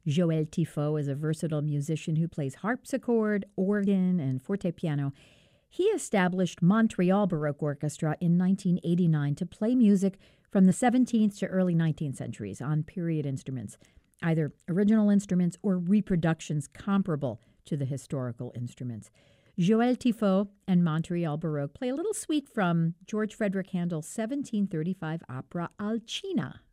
Joël Tifo is a versatile musician who plays harpsichord, organ, and fortepiano. He established Montreal Baroque Orchestra in 1989 to play music from the 17th to early 19th centuries on period instruments, either original instruments or reproductions comparable to the historical instruments. Joël Tifo and Montreal Baroque play a little suite from George Frederick Handel's 1735 opera Alcina.